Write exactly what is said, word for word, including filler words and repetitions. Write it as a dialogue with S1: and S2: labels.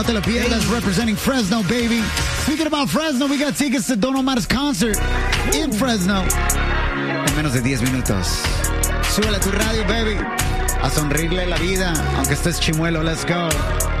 S1: No te lo pierdas, representing Fresno, baby. Speaking about Fresno, we got tickets to Don Omar's concert in Fresno. En menos de diez minutos. Súbele a tu radio, baby. A sonreírle la vida, aunque estés chimuelo. Let's go.